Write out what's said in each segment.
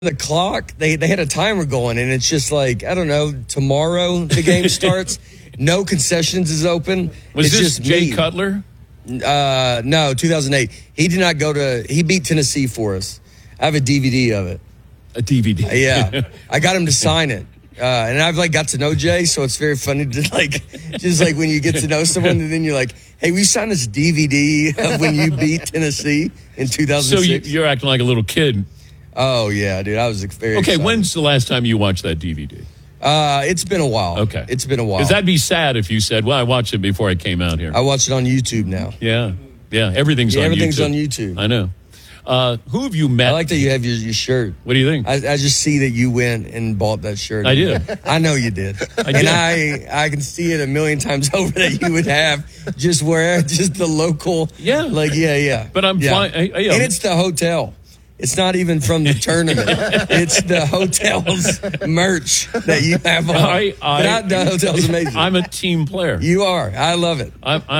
the clock, they had a timer going, and it's just like, I don't know, tomorrow the game starts. No concessions is open. Was it's this just Jay me. Cutler? No, 2008. He did not go to, he beat Tennessee for us. I have a DVD of it. A DVD. Yeah. I got him to sign it. And I've got to know Jay, so it's very funny to just when you get to know someone and then you're like, hey, we signed this DVD of when you beat Tennessee in 2006. So you're acting like a little kid. Oh, yeah, dude. I was very Okay, excited. when's the last time you watched that DVD? It's been a while. Okay. It's been a while. Because that'd be sad if you said, well, I watched it before I came out here. I watch it on YouTube now. Yeah. Everything's on YouTube. Everything's on YouTube. I know. Who have you met? I like that you have your shirt. What do you think? I just see that you went and bought that shirt. I did. I know you did. did. I can see it a million times over that you would have just the local. Yeah. Yeah. But I'm flying. And it's the hotel. It's not even from the tournament. It's the hotel's merch that you have on. The hotel's amazing. I'm a team player. You are. I love it.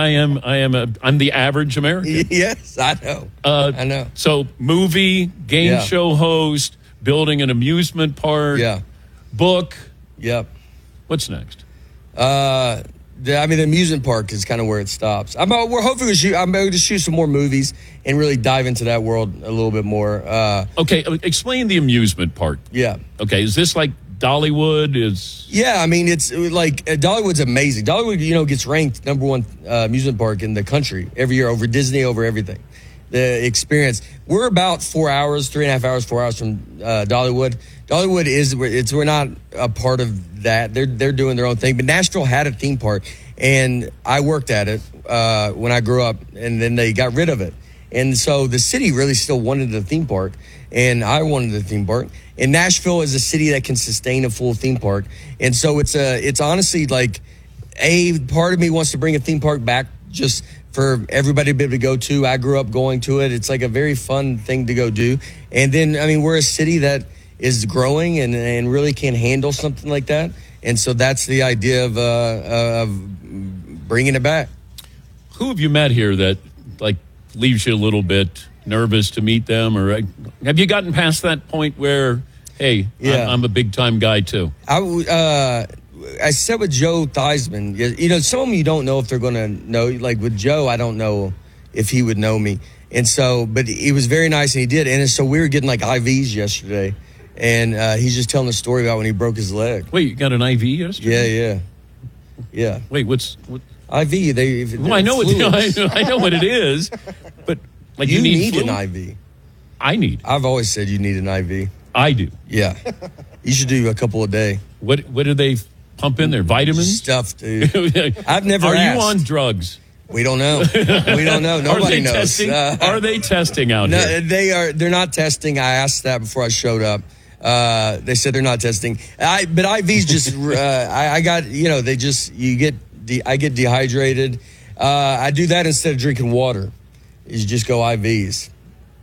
I'm the average American. Yes, I know. I know. So movie, game show host, building an amusement park, book. Yep. What's next? The amusement park is kind of where it stops. We're hopefully I'm going to shoot some more movies and really dive into that world a little bit more. Okay, explain the amusement park. Yeah. Okay, is this like Dollywood? Yeah, it's like Dollywood's amazing. Dollywood, gets ranked number one amusement park in the country every year over Disney, over everything. The experience. We're about 4 hours, 3.5 hours, 4 hours from Dollywood. Dollywood we're not a part of that. They're doing their own thing. But Nashville had a theme park, and I worked at it when I grew up, and then they got rid of it. And so the city really still wanted the theme park, and I wanted the theme park. And Nashville is a city that can sustain a full theme park. And so it's honestly a part of me wants to bring a theme park back just for everybody to be able to go to. I grew up going to it. It's like a very fun thing to go do. And then, we're a city that is growing and really can handle something like that. And so that's the idea of bringing it back. Who have you met here that leaves you a little bit nervous to meet them? Or have you gotten past that point where, hey, I'm a big time guy too? I said with Joe Theismann, some of them you don't know if they're going to know. Like with Joe, I don't know if he would know me. And so, but he was very nice and he did. And so we were getting IVs yesterday. And he's just telling a story about when he broke his leg. Wait, you got an IV yesterday? Yeah. Wait, what? IV. I know what it is, but you need an IV. I've always said you need an IV. I do. Yeah, you should do a couple a day. What do they pump in there? Vitamins? Stuff, dude. I've never. Are asked. You on drugs? We don't know. Nobody knows. Are they testing out here? They are. They're not testing. I asked that before I showed up. They said they're not testing. But IVs just. I got. They just. I get dehydrated. I do that instead of drinking water. You just go IVs.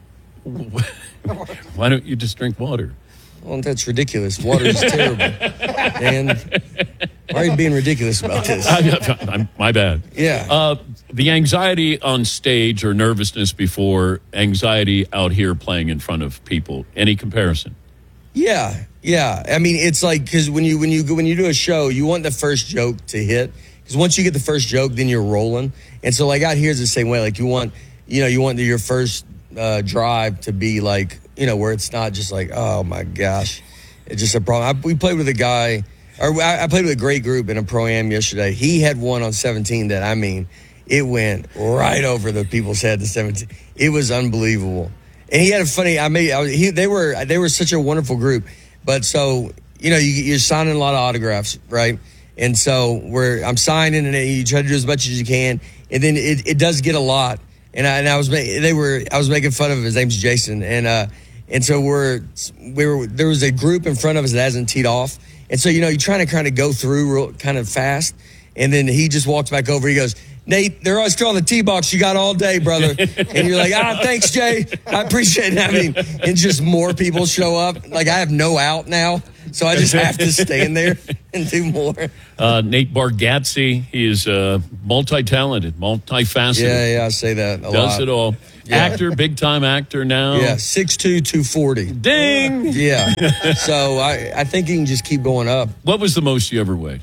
Why don't you just drink water? Well, that's ridiculous. Water is terrible. And why are you being ridiculous about this? My bad. Yeah. The anxiety on stage or nervousness before, anxiety out here playing in front of people. Any comparison? Yeah. It's because when you do a show, you want the first joke to hit. Because once you get the first joke, then you're rolling. And so out here is the same way. You want your first drive to be where it's not just oh my gosh, it's just a problem. We played with a guy, or I played with a great group in a Pro-Am yesterday. He had one on 17 that, it went right over the people's head to 17. It was unbelievable. And he had a funny, they were such a wonderful group. But so, you're signing a lot of autographs, right? And so I'm signing, and you try to do as much as you can, and then it does get a lot. And I was making fun of him. His name's Jason, and so there was a group in front of us that hasn't teed off, and so you're trying to kind of go through real kind of fast, and then he just walks back over. He goes, Nate, they're all still on the tee box. You got all day, brother. And you're like, thanks, Jay. I appreciate it. And just more people show up. I have no out now, so I just have to stand there. and do more. Nate Bargatze, he is multi-talented, multifaceted. Yeah, I say that a lot. Does it all. Yeah. Actor, big-time actor now. Yeah, 6'2", 240. Ding! Yeah. So I think he can just keep going up. What was the most you ever weighed?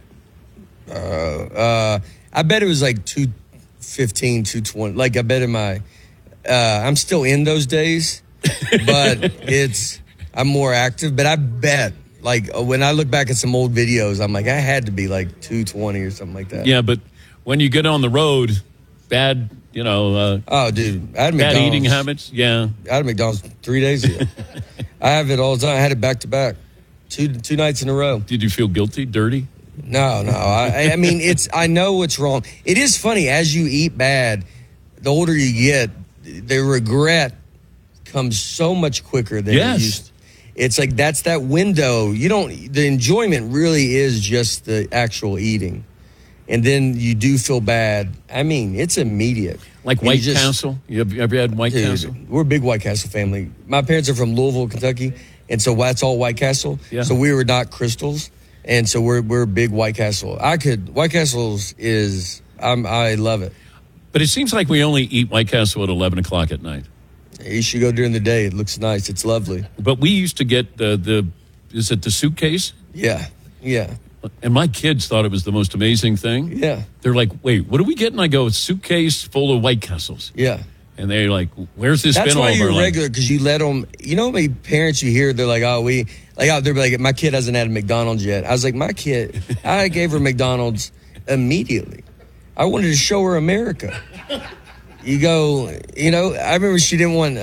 I bet it was like 215, 220. Like, I bet in my... I'm still in those days, but I'm more active. But I bet, like, when I look back at some old videos, I'm like, I had to be like 220 or something like that. Yeah, but when you get on the road, bad, oh, dude, I had bad McDonald's. eating habits. Yeah, I had McDonald's 3 days ago. I have it all the time. I had it back to back, two nights in a row. Did you feel guilty, dirty? No. I mean, I know what's wrong. It is funny, as you eat bad, the older you get, the regret comes so much quicker than it used to. It's like that's that window. The enjoyment really is just the actual eating. And then you do feel bad. I mean, it's immediate. Like White Castle? You ever had White Castle? We're a big White Castle family. My parents are from Louisville, Kentucky, and so that's all White Castle. Yeah. So we were not Crystals, and so we're big White Castle. White Castle's I love it. But it seems like we only eat White Castle at 11 o'clock at night. You should go during the day. It looks nice. It's lovely. But we used to get is it the suitcase? Yeah. And my kids thought it was the most amazing thing. Yeah. They're like, wait, what are we getting? I go, a suitcase full of White Castles. Yeah. And they're like, where's this been all of our life? That's why you're regular, because you let them, how many parents you hear, they're like, they're like, my kid hasn't had a McDonald's yet. I was like, my kid, I gave her McDonald's immediately. I wanted to show her America. You go, I remember she didn't want,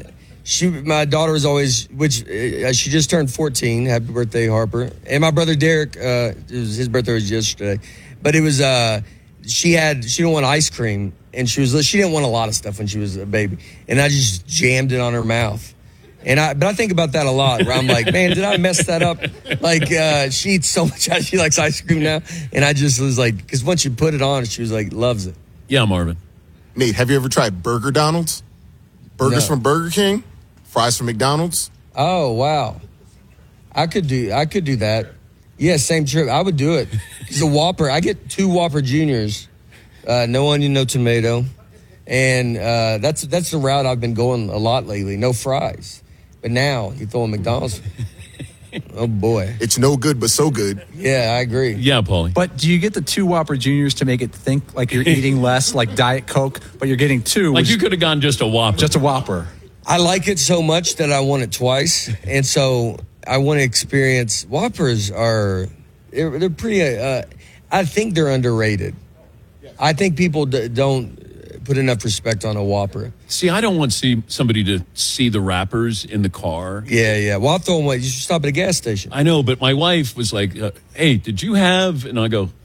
my daughter was always, she just turned 14. Happy birthday, Harper. And my brother Derek, his birthday was yesterday. But it was, she didn't want ice cream. And she didn't want a lot of stuff when she was a baby. And I just jammed it on her mouth. But I think about that a lot, where I'm like, man, did I mess that up? Like, she eats so much, she likes ice cream now. And I just was like, because once you put it on, she was like, loves it. Yeah, Marvin. Nate, have you ever tried Burger Donald's? Burgers from Burger King, fries from McDonald's. Oh, wow. I could do that. Yeah, same trip. I would do it. It's a Whopper. I get 2 Whopper Juniors, no onion, no tomato. And that's the route I've been going a lot lately. No fries. But now you throw a McDonald's. Oh, boy. It's no good, but so good. Yeah, I agree. Yeah, Paulie. But do you get the 2 Whopper Juniors to make it think like you're eating less, like Diet Coke, but you're getting 2? Like you could have gone just a Whopper. Just a Whopper. I like it so much that I want it twice. And so I want to experience. Whoppers they're pretty, I think they're underrated. I think people don't put enough respect on a Whopper. See, I don't want somebody to see the wrappers in the car. Yeah. Well, I'll throw them away. You should stop at a gas station. I know, but my wife was like, hey, did you have? And I go,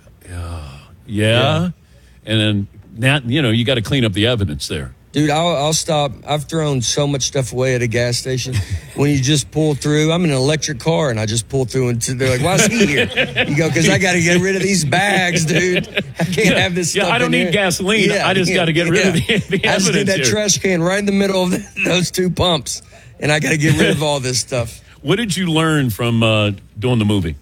yeah. And then, you got to clean up the evidence there. Dude, I'll stop. I've thrown so much stuff away at a gas station. When you just pull through, I'm in an electric car, and I just pull through, and they're like, why is he here? You go, because I got to get rid of these bags, dude. I can't have this stuff I don't need gasoline. I just got to get rid of the evidence. I just did that trash can right in the middle of those 2 pumps, and I got to get rid of all this stuff. What did you learn from doing the movie?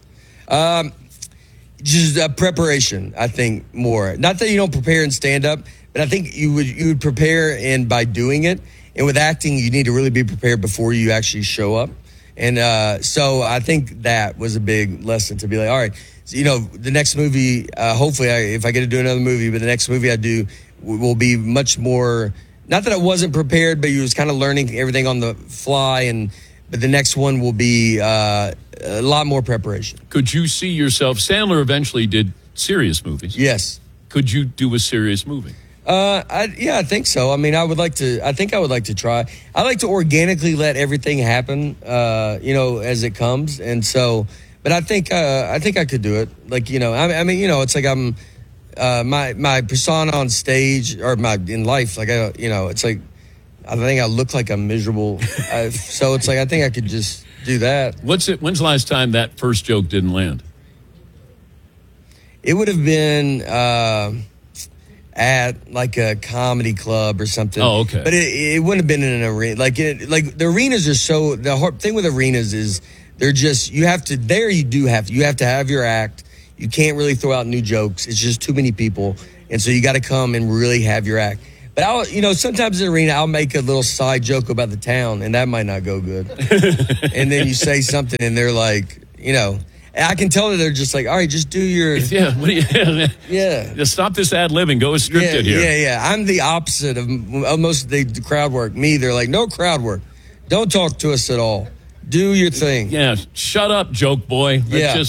Just preparation, I think, more. Not that you don't prepare and stand up, but I think you would prepare, and by doing it, and with acting, you need to really be prepared before you actually show up. And so I think that was a big lesson, to be like, all right, so, the next movie, hopefully, if I get to do another movie, but the next movie I do will be much more, not that I wasn't prepared, but you was kind of learning everything on the fly, but the next one will be a lot more preparation. Could you see yourself, Sandler eventually did serious movies. Yes. Could you do a serious movie? I think so. I mean, I would like to try. I like to organically let everything happen, as it comes. And so, but I think I could do it. Like, it's like I'm, my persona on stage or in life, like, it's like, I think I look like I'm miserable. So it's like, I think I could just do that. When's the last time that first joke didn't land? It would have been, at like a comedy club or something. Oh, okay. But it wouldn't have been in an arena. Like the arenas are the hard thing with arenas is they're just, you have to have your act, You can't really throw out new jokes. It's just too many people. And so you got to come and really have your act. But sometimes in the arena, I'll make a little side joke about the town, and that might not go good. And then you say something, and they're like, I can tell that they're just like, all right, just do your... Yeah. Yeah. Just stop this ad-libbing. Go scripted here. Yeah. I'm the opposite of most of the crowd work. Me, they're like, no crowd work. Don't talk to us at all. Do your thing. Yeah. Shut up, joke boy.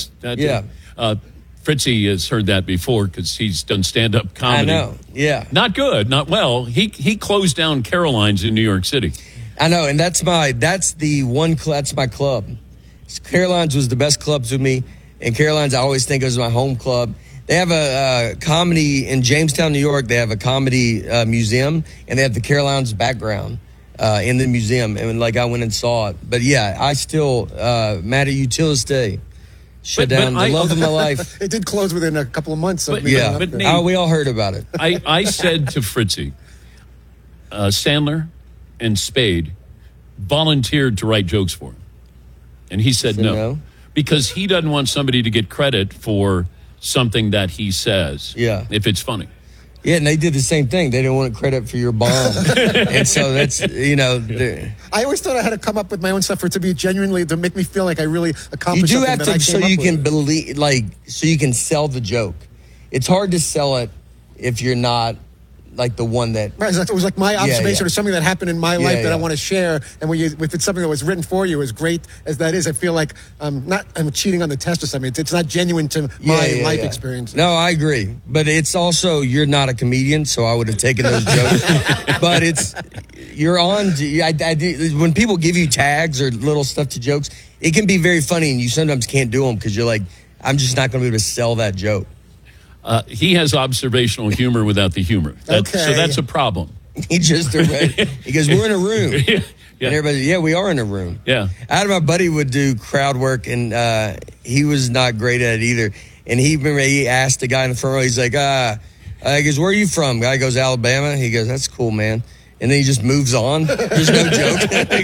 Fritzy has heard that before because he's done stand-up comedy. I know, yeah. Not good, not well. He closed down Caroline's in New York City. I know, and that's my club. Caroline's was the best club to me, and Caroline's I always think of as my home club. They have a comedy in Jamestown, New York. They have a comedy museum, and they have the Caroline's background in the museum. And I went and saw it. But yeah, I still mad at you till this day. Shut down the love of my life. It did close within a couple of months. But Nate, we all heard about it. I said to Fritzy, Sandler and Spade volunteered to write jokes for him. And he said no. Because he doesn't want somebody to get credit for something that he says. Yeah. If it's funny. Yeah, and they did the same thing. They didn't want credit for your bomb. And so that's, I always thought I had to come up with my own stuff for it to be genuinely, to make me feel like I really accomplished something. You do have to, so you can believe, so you can sell the joke. It's hard to sell it if you're not the one that... Right, it was like my observation or something that happened in my life that I want to share. And if it's something that was written for you, as great as that is, I feel like I'm cheating on the test or something. It's not genuine to my life experience. No, I agree. But it's also, you're not a comedian, so I would have taken those jokes. But you're on... when people give you tags or little stuff to jokes, it can be very funny, and you sometimes can't do them because you're like, I'm just not going to be able to sell that joke. He has observational humor without the humor. So that's a problem. He just he goes, we're in a room. And everybody, we are in a room. Yeah. I had my buddy would do crowd work, and he was not great at it either. And he asked the guy in the front row, he's like, he goes, where are you from? Guy goes, Alabama. He goes, that's cool, man. And then he just moves on. There's no joke.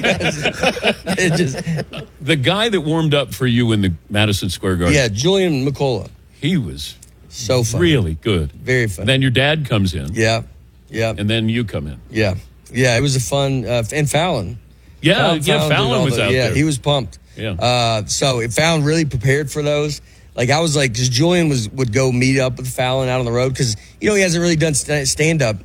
The guy that warmed up for you in the Madison Square Garden. Yeah, Julian McCullough. He was... so funny. Really good. Very funny. Then your dad comes in. Yeah. And then you come in. Yeah. It was a fun... and Fallon. Fallon was out there. Yeah, he was pumped. Yeah. So Fallon really prepared for those. I was like... Because Julian would go meet up with Fallon out on the road. Because, he hasn't really done stand-up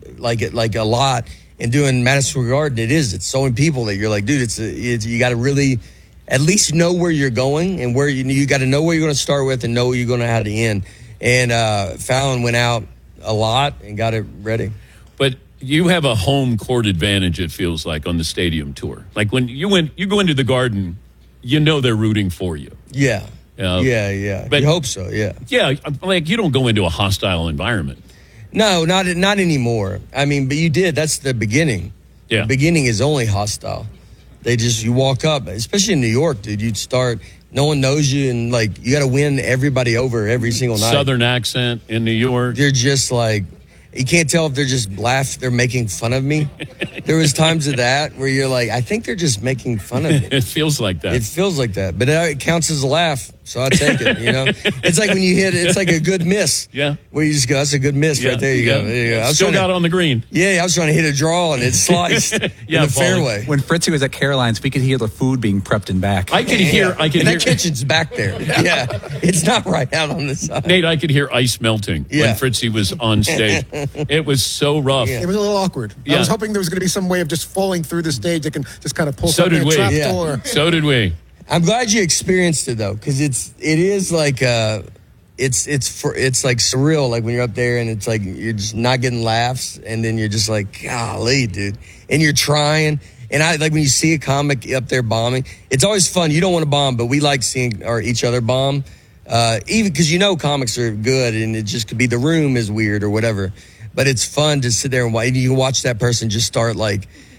a lot. And doing Madison Square Garden, it's so many people that you're like, dude, you got to really... at least know where you're going, and where you got to know where you're going to start with and know where you're going to have to end. And Fallon went out a lot and got it ready. But you have a home court advantage, it feels like, on the stadium tour. Like when you go into the Garden, they're rooting for you. Yeah. Yeah. But you hope so, yeah. Yeah, you don't go into a hostile environment. No, not anymore. I mean, but you did. That's the beginning. Yeah. The beginning is only hostile. You walk up, especially in New York, dude, you'd start, no one knows you, and you got to win everybody over every single night. Southern accent in New York. They're just you can't tell if they're just they're making fun of me. There was times of that where you're like, I think they're just making fun of me. It feels like that. It feels like that. But it counts as a laugh, so I take it, It's like when you hit it, it's like a good miss. Yeah. Where you just go, that's a good miss right there. You go. There you go. Still got on the green. Yeah, I was trying to hit a draw, and it sliced in the fairway. When Fritzy was at Caroline's, we could hear the food being prepped in back. I could hear. That kitchen's back there. Yeah. It's not right out on the side. Nate, I could hear ice melting when Fritzy was on stage. It was so rough. Yeah. It was a little awkward. Yeah. I was hoping there was going to be some way of just falling through the stage that can just kind of pull something in a trap door. So did we. I'm glad you experienced it though, because it is like it's like surreal. Like when you're up there and it's like you're just not getting laughs, and then you're just like, golly, dude, and you're trying. And I like when you see a comic up there bombing. It's always fun. You don't want to bomb, but we like seeing each other bomb, even because comics are good, and it just could be the room is weird or whatever. But it's fun to sit there and you can watch that person just start they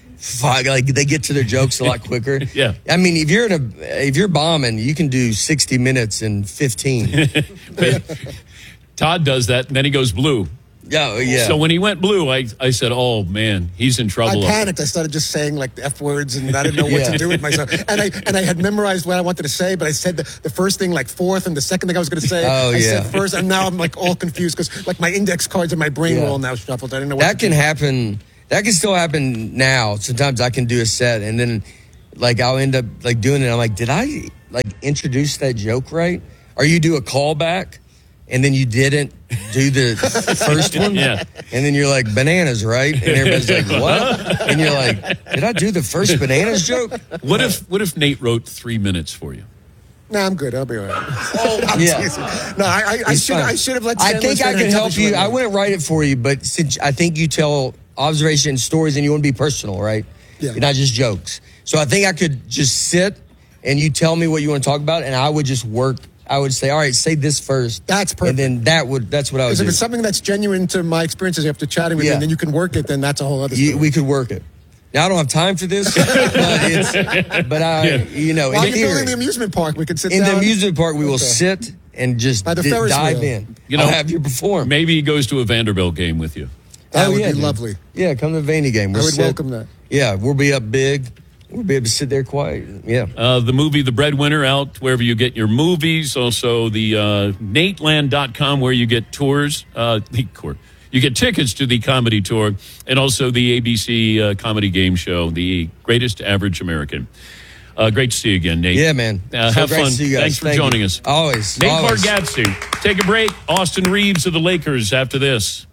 get to their jokes a lot quicker. Yeah. I mean, if you're bombing, you can do 60 minutes in 15. Todd does that, and then he goes blue. Yeah. So when he went blue, I said, "Oh man, he's in trouble." I panicked. I started just saying like the F words, and I didn't know what to do with myself. And I had memorized what I wanted to say, but I said the first thing like fourth, and the second thing I was going to say, I said first, and now I'm like all confused because like my index cards in my brain were all now shuffled. I didn't know what that can happen. That can still happen now. Sometimes I can do a set, and then like I'll end up like doing it. I'm like, did I like introduce that joke right? Or you do a callback, and then you didn't do the first one, Yeah. and then you're like, bananas, right? And everybody's like, what? And you're like, did I do the first bananas joke? What if Nate wrote 3 minutes for you? No, I'm good. I'll be all right. Yeah. No, I should have let. I Sandler think I stand can and tell help me you. what I to do. wouldn't write it for you, but since I think you tell observation stories and you want to be personal, right? Yeah. Not just jokes. So I think I could just sit and you tell me what you want to talk about, and I would just work. I would say, all right, say this first. That's perfect. And then that's what I would Because do. if it's something that's genuine to my experiences after chatting with you, and then you can work it, then that's a whole other story. We could work it. Now I don't have time for this, but you know, While in you're building theory, the amusement park, we could sit in down. the amusement park, we will sit and just By the Ferris dive wheel. in. You know, I'll have you perform. Maybe he goes to a Vanderbilt game with you. That would be dude. lovely. Yeah, come to the Vandy game. I would welcome that. Yeah, we'll be up big. We'll be able to sit there quiet. Yeah. The movie The Breadwinner out wherever you get your movies. Also the Nateland.com where you get tours. You get tickets to the comedy tour, and also the ABC comedy game show, The Greatest Average American. Great to see you again, Nate. Yeah, man. Have great fun. to see you guys. Thanks for Thank joining you. us. Always. Nate always. Bargatze. Take a break. Austin Reeves of the Lakers after this.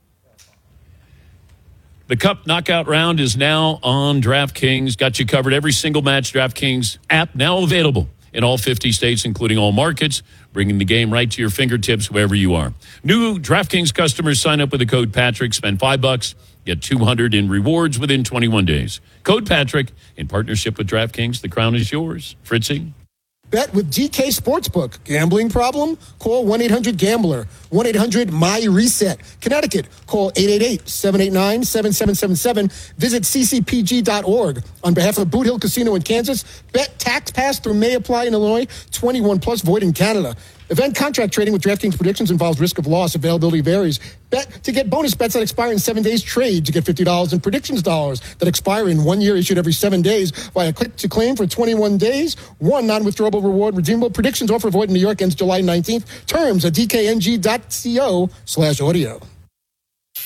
The Cup knockout round is now on DraftKings. Got you covered every single match. DraftKings app now available in all 50 states, including all markets, bringing the game right to your fingertips wherever you are. New DraftKings customers sign up with the code Patrick, spend $5, get $200 in rewards within 21 days. Code Patrick in partnership with DraftKings. The crown is yours. Fritzy. Bet with GK Sportsbook. Gambling problem? Call 1-800-GAMBLER. 1-800-MY-RESET. Connecticut. Call 888-789-7777. Visit ccpg.org. On behalf of Boot Hill Casino in Kansas, bet tax pass through may apply in Illinois. 21 plus void in Canada. Event contract trading with DraftKings predictions involves risk of loss. Availability varies. Bet to get bonus bets that expire in 7 days. Trade to get $50 in predictions dollars that expire in 1 year, issued every 7 days via click to claim for 21 days. One non-withdrawable reward redeemable. Predictions offer void in New York ends July 19th. Terms at dkng.co/audio.